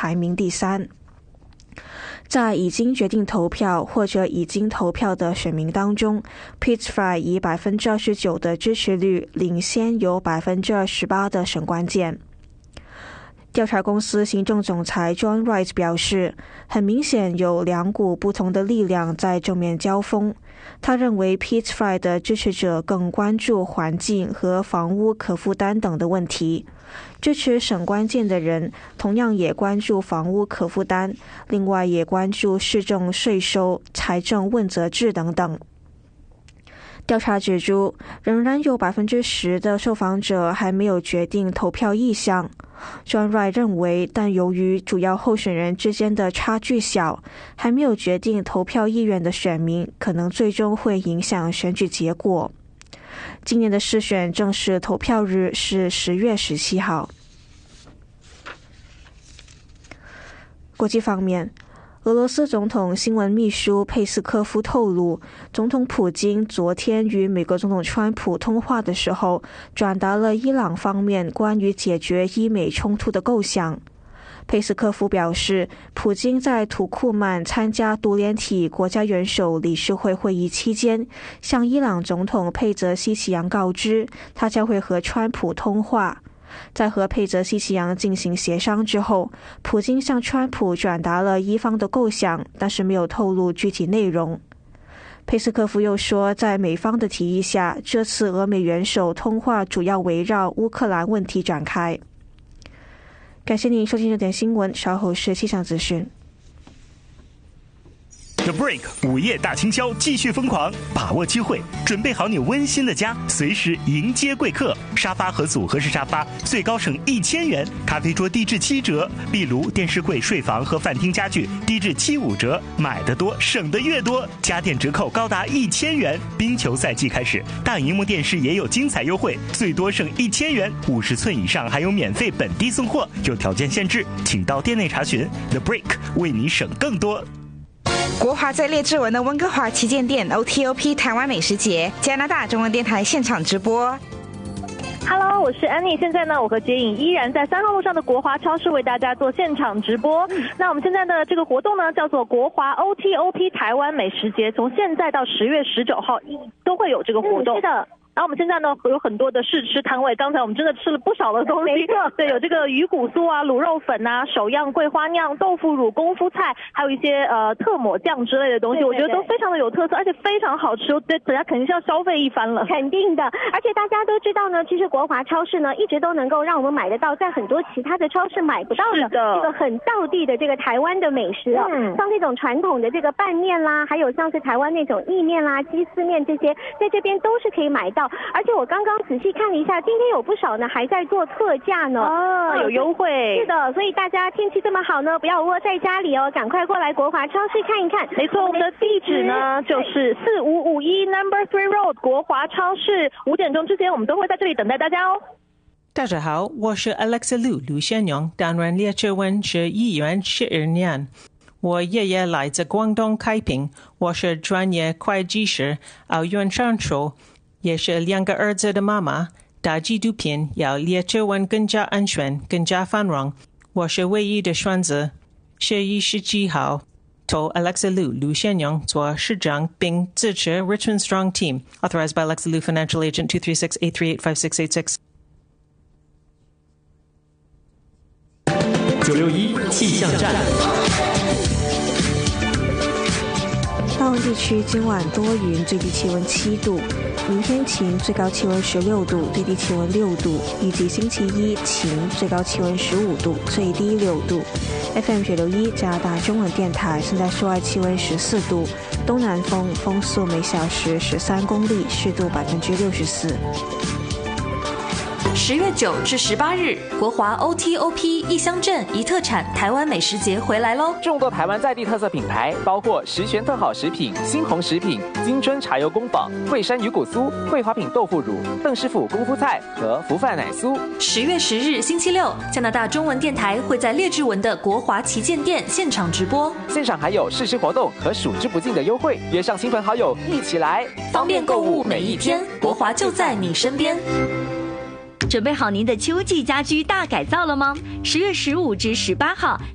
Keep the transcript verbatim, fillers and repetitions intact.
排名第三。在已经决定投票或者已经投票的选民当中， Pete Fry 以 百分之二十九 的支持率领先有 百分之二十八 的省关键。调查公司行政总裁 John Wright 表示，很明显有两股不同的力量在正面交锋。他认为 Pete Fry 的支持者更关注环境和房屋可负担等的问题，支持省关键的人同样也关注房屋可负担，另外也关注市政税收、财政问责制等等。调查指出，仍然有 百分之十 的受访者还没有决定投票意向。John Wright 认为，但由于主要候选人之间的差距小，还没有决定投票意愿的选民可能最终会影响选举结果。今年的市选正式投票日是十月十七号。国际方面，俄罗斯总统新闻秘书佩斯科夫透露，总统普京昨天与美国总统川普通话的时候，转达了伊朗方面关于解决伊美冲突的构想。佩斯科夫表示，普京在土库曼参加独联体国家元首理事会会议期间，向伊朗总统佩泽西奇扬告知，他将会和川普通话。在和佩泽西奇扬进行协商之后，普京向川普转达了伊方的构想，但是没有透露具体内容。佩斯科夫又说，在美方的提议下，这次俄美元首通话主要围绕乌克兰问题展开。感谢您收听这点新闻，稍后是气象资讯。 The Break 午夜大清销继续疯狂，把握机会，准备好你温馨的家，随时迎接贵客。沙发和组合式沙发最高省一千元，咖啡桌低至七折，壁炉、电视柜、睡房和饭厅家具低至七五折，买得多省得越多，家电折扣高达一千元。冰球赛季开始，大荧幕电视也有精彩优惠，最多省一千元，五十寸以上还有免费本地送货，有条件限制，请到店内查询。The Break 为你省更多。 国华在列治文的温哥华旗舰店 O T O P 台湾美食节，加拿大中文电台现场直播。 Hello， 我是 Annie， 现在呢，我和杰颖依然在三号路上的国华超市为大家做现场直播。那我们现在的这个活动呢，叫做国华 O T O P 台湾美食节，从现在到十月十九号都会有这个活动。 嗯、是的。 然后我们现在呢有很多的试吃摊位，刚才我们真的吃了不少的东西。 没错， 对，有这个鱼骨酥啊、卤肉粉啊、手样桂花酿、豆腐乳、功夫菜，还有一些呃特抹酱之类的东西， 对对对， 我觉得都非常的有特色，而且非常好吃，对，大家肯定是要消费一番了。 肯定的，而且大家都知道呢，其实国华超市呢一直都能够让我们买得到，在很多其他的超市买不到的这个很道地的这个台湾的美食哦，嗯、像这种传统的这个拌面啦，还有像是台湾那种意面啦、鸡丝面这些，在这边都是可以买到，而且我刚。刚仔细看了一下，今天有不少呢还在做特价呢， 哦，有优惠。 是的，所以大家天气这么好呢，不要窝在家里哦，赶快过来国华超市看一看。 没错，我们的地址呢就是四五五一 Number Three Road 国华超市，五点钟之前我们都会在这里等待大家哦。 大家好，我是 Alexa Lu 卢先勇，担任列治文市议员十二年。我爷爷来自广东开平，我是专业会计师，澳元上手。也是两个儿子的妈妈，大纪录片要列治文更加安全、更加繁荣。我是唯一的选择。十一十七号，投 Alexa Lu 卢先勇做市长，并支持 Richmond Strong Team. Authorized by Alexa Lu, Financial Agent two three six eight three eight five six eight six. 九六一气象站。 大温地区今晚多云，最低气温七度；明天晴，最高气温十六度，最低气温六度；以及星期一晴，最高气温十五度，最低六度。F M 九六一加拿大中文电台，现在室外气温十四度，东南风，风速每小时十三公里，湿度百分之六十四。 十月九至十八日，国华 O T O P 义乡镇一特产台湾美食节回来喽！ 众多台湾在地特色品牌，包括十全特好食品、新鸿食品、金春茶油工坊、惠山鱼骨酥、桂花品豆腐乳、邓师傅功夫菜和福饭奶酥。 十月十日星期六，加拿大中文电台会在列治文的国华旗舰店现场直播， 现场还有试吃活动和数之不尽的优惠，约上亲朋好友一起来， 方便购物每一天，国华就在你身边。 准备好您的秋季家居大改造了吗？十月十五至十八号，